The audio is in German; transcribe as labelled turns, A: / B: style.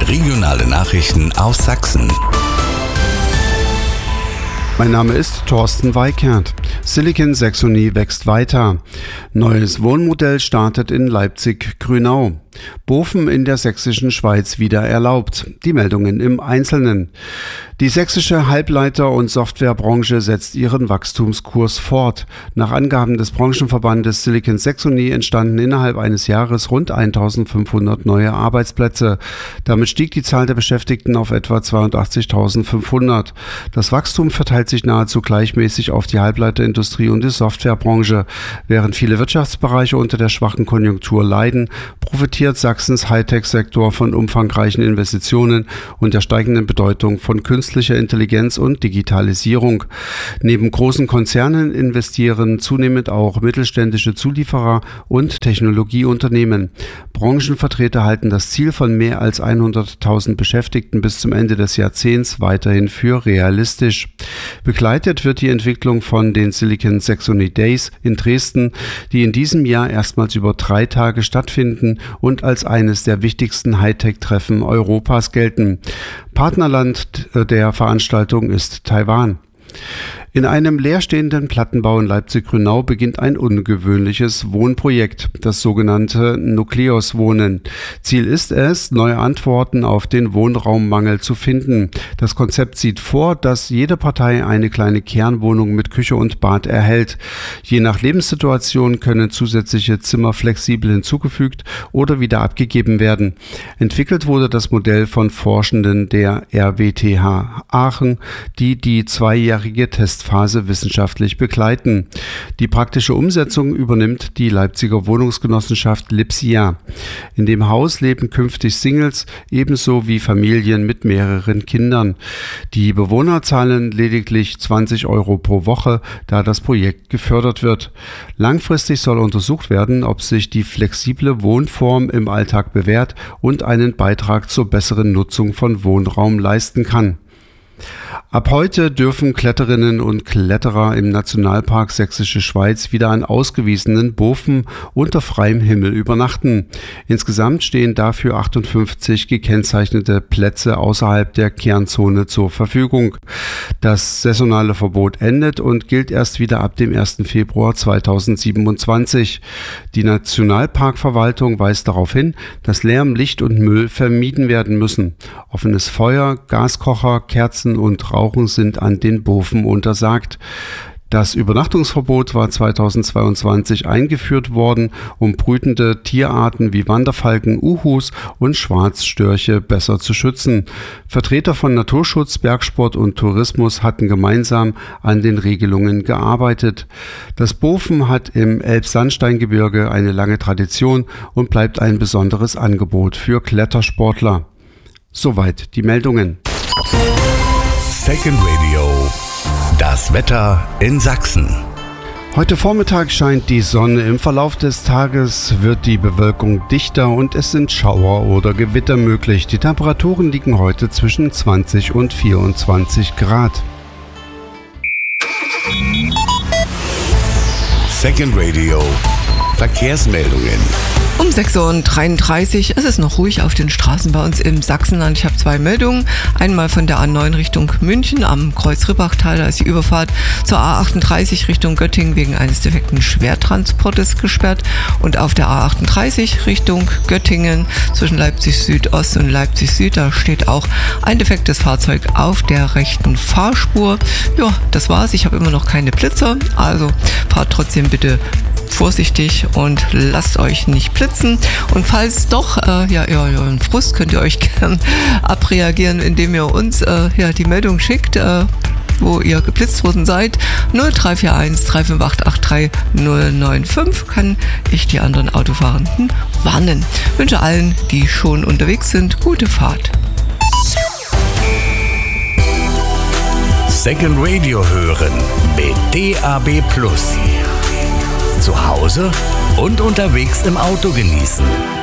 A: Regionale Nachrichten aus Sachsen.
B: Mein Name ist Thorsten Weikert. Silicon Saxony wächst weiter. Neues Wohnmodell startet in Leipzig-Grünau. Bofen in der sächsischen Schweiz wieder erlaubt. Die Meldungen im Einzelnen. Die sächsische Halbleiter- und Softwarebranche setzt ihren Wachstumskurs fort. Nach Angaben des Branchenverbandes Silicon Saxony entstanden innerhalb eines Jahres rund 1500 neue Arbeitsplätze. Damit stieg die Zahl der Beschäftigten auf etwa 82.500. Das Wachstum verteilt sich nahezu gleichmäßig auf die Halbleiterindustrie und die Softwarebranche. Während viele Wirtschaftsbereiche unter der schwachen Konjunktur leiden, profitiert Sachsens Hightech-Sektor von umfangreichen Investitionen und der steigenden Bedeutung von künstlicher Intelligenz und Digitalisierung. Neben großen Konzernen investieren zunehmend auch mittelständische Zulieferer und Technologieunternehmen. Branchenvertreter halten das Ziel von mehr als 100.000 Beschäftigten bis zum Ende des Jahrzehnts weiterhin für realistisch. Begleitet wird die Entwicklung von den Silicon Saxony Days in Dresden, die in diesem Jahr erstmals über 3 Tage stattfinden und als eines der wichtigsten Hightech-Treffen Europas gelten. Partnerland der Veranstaltung ist Taiwan. In einem leerstehenden Plattenbau in Leipzig-Grünau beginnt ein ungewöhnliches Wohnprojekt, das sogenannte Nukleus-Wohnen. Ziel ist es, neue Antworten auf den Wohnraummangel zu finden. Das Konzept sieht vor, dass jede Partei eine kleine Kernwohnung mit Küche und Bad erhält. Je nach Lebenssituation können zusätzliche Zimmer flexibel hinzugefügt oder wieder abgegeben werden. Entwickelt wurde das Modell von Forschenden der RWTH Aachen, die die 2-jährige Testphase wissenschaftlich begleiten. Die praktische Umsetzung übernimmt die Leipziger Wohnungsgenossenschaft Lipsia. In dem Haus leben künftig Singles, ebenso wie Familien mit mehreren Kindern. Die Bewohner zahlen lediglich 20 € pro Woche, da das Projekt gefördert wird. Langfristig soll untersucht werden, ob sich die flexible Wohnform im Alltag bewährt und einen Beitrag zur besseren Nutzung von Wohnraum leisten kann. Ab heute dürfen Kletterinnen und Kletterer im Nationalpark Sächsische Schweiz wieder an ausgewiesenen Bofen unter freiem Himmel übernachten. Insgesamt stehen dafür 58 gekennzeichnete Plätze außerhalb der Kernzone zur Verfügung. Das saisonale Verbot endet und gilt erst wieder ab dem 1. Februar 2027. Die Nationalparkverwaltung weist darauf hin, dass Lärm, Licht und Müll vermieden werden müssen. Offenes Feuer, Gaskocher, Kerzen und Rauchen sind an den Bofen untersagt. Das Übernachtungsverbot war 2022 eingeführt worden, um brütende Tierarten wie Wanderfalken, Uhus und Schwarzstörche besser zu schützen. Vertreter von Naturschutz, Bergsport und Tourismus hatten gemeinsam an den Regelungen gearbeitet. Das Bofen hat im Elbsandsteingebirge eine lange Tradition und bleibt ein besonderes Angebot für Klettersportler. Soweit die Meldungen.
A: Second Radio. Das Wetter in Sachsen.
B: Heute Vormittag scheint die Sonne. Im Verlauf des Tages wird die Bewölkung dichter und es sind Schauer oder Gewitter möglich. Die Temperaturen liegen heute zwischen 20 und 24 Grad.
A: Second Radio. Verkehrsmeldungen.
C: Um 6:33 Uhr, es ist noch ruhig auf den Straßen bei uns im Sachsenland. Ich habe 2 Meldungen. Einmal von der A9 Richtung München am Kreuz Ribbachtal. Da ist die Überfahrt zur A38 Richtung Göttingen wegen eines defekten Schwertransportes gesperrt. Und auf der A38 Richtung Göttingen zwischen Leipzig Südost und Leipzig Süd, da steht auch ein defektes Fahrzeug auf der rechten Fahrspur. Ja, das war's. Ich habe immer noch keine Blitzer. Also fahrt trotzdem bitte vorsichtig und lasst euch nicht blitzen. Und falls doch euren Frust, könnt ihr euch gern abreagieren, indem ihr uns die Meldung schickt, wo ihr geblitzt worden seid. 0341 35883 095 kann ich die anderen Autofahrenden warnen. Ich wünsche allen, die schon unterwegs sind, gute Fahrt.
A: Second Radio hören mit DAB+. Zu Hause und unterwegs im Auto genießen.